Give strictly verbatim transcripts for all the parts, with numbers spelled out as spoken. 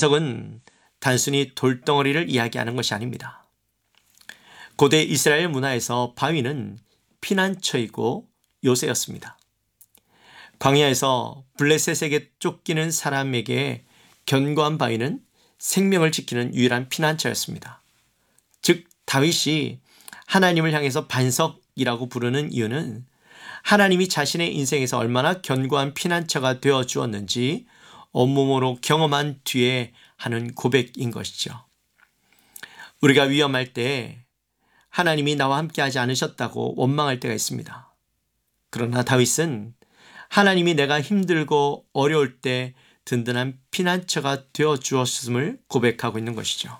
반석은 단순히 돌덩어리를 이야기하는 것이 아닙니다. 고대 이스라엘 문화에서 바위는 피난처이고 요새였습니다. 광야에서 블레셋에게 쫓기는 사람에게 견고한 바위는 생명을 지키는 유일한 피난처였습니다. 즉 다윗이 하나님을 향해서 반석이라고 부르는 이유는 하나님이 자신의 인생에서 얼마나 견고한 피난처가 되어 주었는지 온몸으로 경험한 뒤에 하는 고백인 것이죠. 우리가 위험할 때 하나님이 나와 함께하지 않으셨다고 원망할 때가 있습니다. 그러나 다윗은 하나님이 내가 힘들고 어려울 때 든든한 피난처가 되어 주었음을 고백하고 있는 것이죠.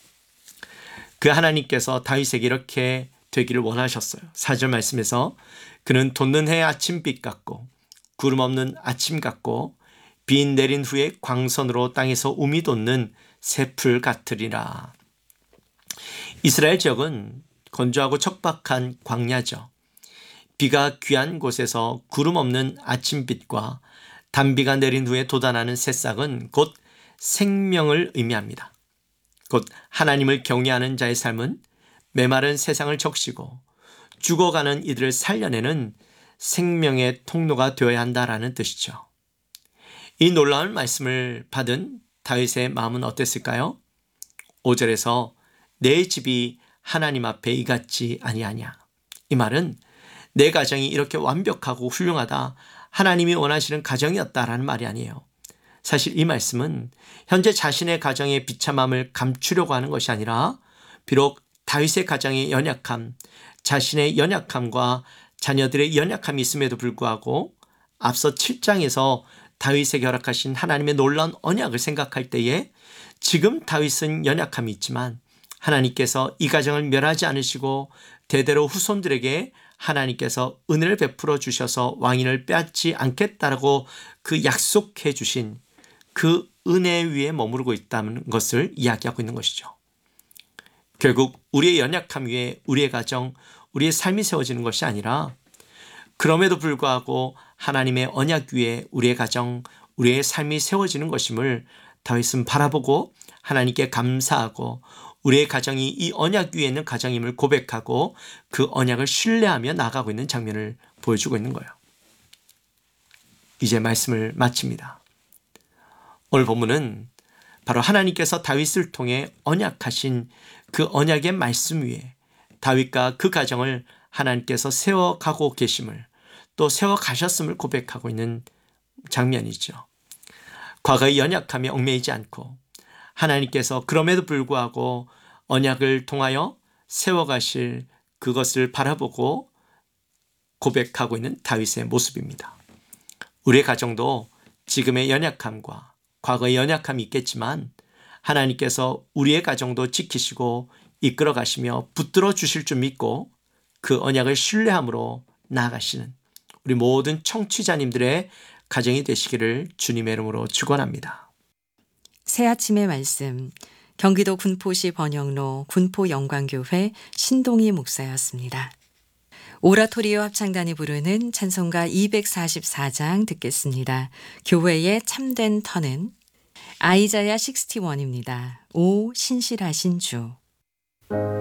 그 하나님께서 다윗에게 이렇게 되기를 원하셨어요. 사 절 말씀에서 그는 돋는 해의 아침빛 같고 구름 없는 아침 같고 비 내린 후에 광선으로 땅에서 우미 돋는 새풀 같으리라. 이스라엘 지역은 건조하고 척박한 광야죠. 비가 귀한 곳에서 구름 없는 아침빛과 단비가 내린 후에 돋아나는 새싹은 곧 생명을 의미합니다. 곧 하나님을 경외하는 자의 삶은 메마른 세상을 적시고 죽어가는 이들을 살려내는 생명의 통로가 되어야 한다라는 뜻이죠. 이 놀라운 말씀을 받은 다윗의 마음은 어땠을까요? 오 절에서 내 집이 하나님 앞에 이같지 아니하냐. 이 말은 내 가정이 이렇게 완벽하고 훌륭하다, 하나님이 원하시는 가정이었다라는 말이 아니에요. 사실 이 말씀은 현재 자신의 가정의 비참함을 감추려고 하는 것이 아니라 비록 다윗의 가정의 연약함, 자신의 연약함과 자녀들의 연약함이 있음에도 불구하고 앞서 칠 장에서 다윗에게 허락하신 하나님의 놀라운 언약을 생각할 때에 지금 다윗은 연약함이 있지만 하나님께서 이 가정을 멸하지 않으시고 대대로 후손들에게 하나님께서 은혜를 베풀어 주셔서 왕위를 빼앗지 않겠다라고 그 약속해 주신 그 은혜 위에 머무르고 있다는 것을 이야기하고 있는 것이죠. 결국 우리의 연약함 위에 우리의 가정, 우리의 삶이 세워지는 것이 아니라 그럼에도 불구하고 하나님의 언약 위에 우리의 가정, 우리의 삶이 세워지는 것임을 다윗은 바라보고 하나님께 감사하고 우리의 가정이 이 언약 위에 있는 가정임을 고백하고 그 언약을 신뢰하며 나아가고 있는 장면을 보여주고 있는 거예요. 이제 말씀을 마칩니다. 오늘 본문은 바로 하나님께서 다윗을 통해 언약하신 그 언약의 말씀 위에 다윗과 그 가정을 하나님께서 세워가고 계심을 또 세워가셨음을 고백하고 있는 장면이죠. 과거의 연약함에 얽매이지 않고 하나님께서 그럼에도 불구하고 언약을 통하여 세워가실 그것을 바라보고 고백하고 있는 다윗의 모습입니다. 우리의 가정도 지금의 연약함과 과거의 연약함이 있겠지만 하나님께서 우리의 가정도 지키시고 이끌어 가시며 붙들어 주실 줄 믿고 그 언약을 신뢰함으로 나아가시는 우리 모든 청취자님들의 가정이 되시기를 주님의 이름으로 축원합니다. 새아침의 말씀, 경기도 군포시 번영로 군포영광교회 신동희 목사였습니다. 오라토리오 합창단이 부르는 찬송가 이백사십사 장 듣겠습니다. 교회의 참된 터는 아이자야 육십일입니다. 오 신실하신 주.